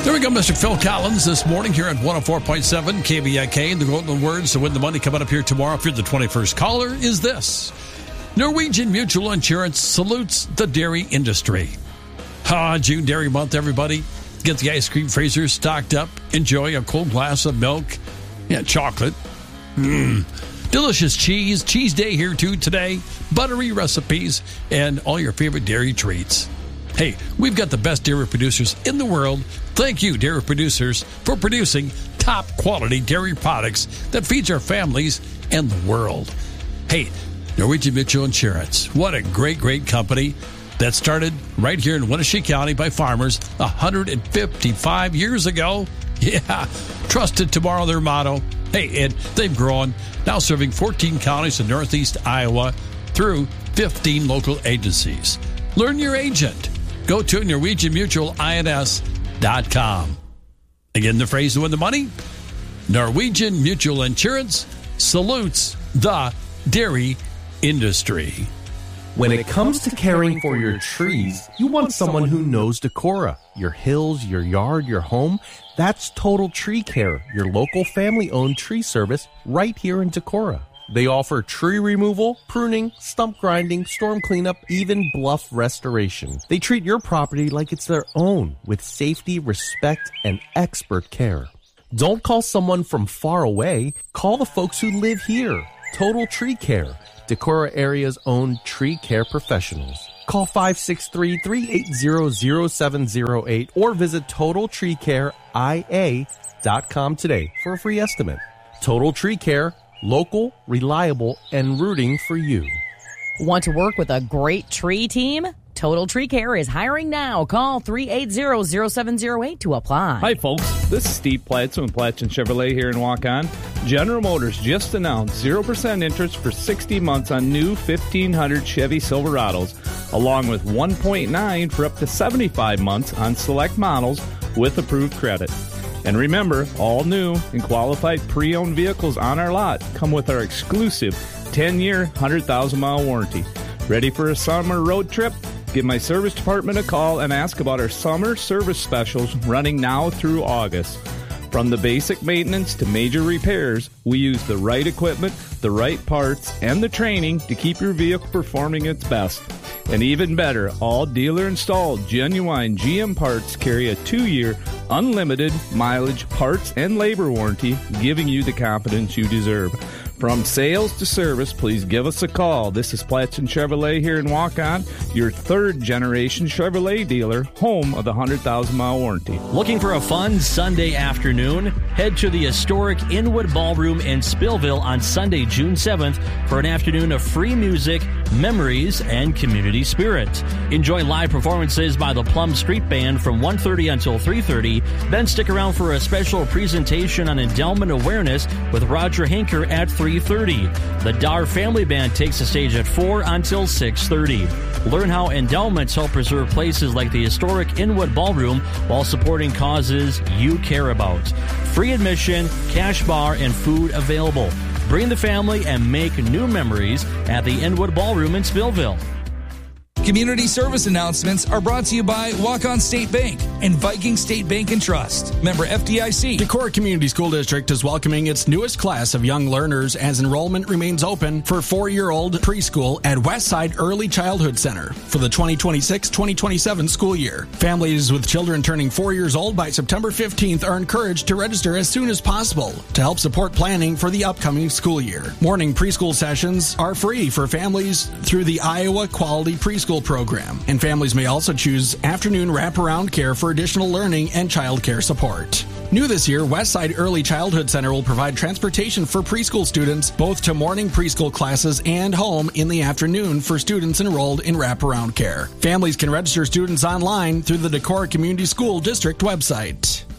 There we go, Mr. Phil Collins this morning here at 104.7 KBIK. The golden words to win the money coming up here tomorrow. If you're the 21st caller, is this. Norwegian Mutual Insurance salutes the dairy industry. June Dairy Month, everybody. Get the ice cream freezer stocked up. Enjoy a cold glass of milk. Yeah, chocolate. Delicious cheese. Cheese day here too today. Buttery recipes and all your favorite dairy treats. Hey, we've got the best dairy producers in the world. Thank you, dairy producers, for producing top quality dairy products that feeds our families and the world. Hey, Norwegian Mutual Insurance. What a great, great company that started right here in Wenatchee County by farmers 155 years ago. Yeah, trusted tomorrow, their motto. Hey, and they've grown, now serving 14 counties in northeast Iowa through 15 local agencies. Learn your agent. Go to NorwegianMutualINS.com. Again, the phrase to win the money. Norwegian Mutual Insurance salutes the dairy industry. When it comes to caring for your trees, you want someone who knows Decorah. Your hills, your yard, your home. That's Total Tree Care, your local family-owned tree service right here in Decorah. They offer tree removal, pruning, stump grinding, storm cleanup, even bluff restoration. They treat your property like it's their own with safety, respect, and expert care. Don't call someone from far away. Call the folks who live here. Total Tree Care, Decorah area's own tree care professionals. Call 563-380-0708 or visit TotalTreeCareIA.com today for a free estimate. Total Tree Care, local, reliable, and rooting for you. Want to work with a great tree team? Total Tree Care is hiring now. Call 380-0708 to apply. Hi, folks. This is Steve Platson with Platson Chevrolet here in Waukon. General Motors just announced 0% interest for 60 months on new 1500 Chevy Silverados, along with 1.9 for up to 75 months on select models with approved credit. And remember, all new and qualified pre-owned vehicles on our lot come with our exclusive 10-year, 100,000-mile warranty. Ready for a summer road trip? Give my service department a call and ask about our summer service specials running now through August. From the basic maintenance to major repairs, we use the right equipment, the right parts, and the training to keep your vehicle performing its best. And even better, all dealer-installed genuine GM parts carry a 2-year unlimited mileage parts and labor warranty, giving you the confidence you deserve. From sales to service, please give us a call. This is Platson Chevrolet here in Waukon, your third-generation Chevrolet dealer, home of the 100,000-mile warranty. Looking for a fun Sunday afternoon? Head to the historic Inwood Ballroom in Spillville on Sunday, June 7th for an afternoon of free music, memories, and community spirit. Enjoy live performances by the Plum Street Band from 1:30 until 3:30. Then stick around for a special presentation on endowment awareness with Roger Hinker at 3:30. The Dar Family Band takes the stage at 4 until 6:30. Learn how endowments help preserve places like the historic Inwood Ballroom while supporting causes you care about. Free admission, cash bar, and food available. Bring the family and make new memories at the Inwood Ballroom in Spillville. Community service announcements are brought to you by Waukon State Bank and Viking State Bank and Trust. Member FDIC. Decorah Community School District is welcoming its newest class of young learners as enrollment remains open for 4-year-old preschool at Westside Early Childhood Center for the 2026-2027 school year. Families with children turning 4 years old by September 15th are encouraged to register as soon as possible to help support planning for the upcoming school year. Morning preschool sessions are free for families through the Iowa Quality Preschool program, and families may also choose afternoon wraparound care for additional learning and child care support. New this year, Westside Early Childhood Center will provide transportation for preschool students both to morning preschool classes and home in the afternoon for students enrolled in wraparound care. Families can register students online through the Decorah Community School District website.